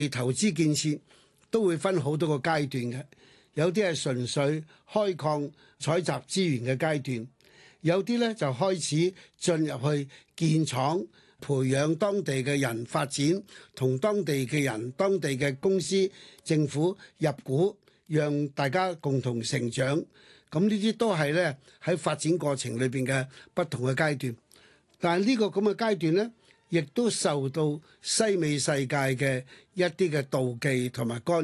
投資建設都會分好多個階段嘅，有啲係純粹開礦採集資源嘅階段，有啲呢就開始進入去建廠，培養當地嘅人發展，同當地嘅人、當地嘅公司、政府入股，讓大家共同成長。咁呢啲都係呢喺發展過程裏邊嘅不同嘅階段。但係呢個咁嘅階段呢，亦都受到西美世界嘅一啲嘅妒忌同埋干擾。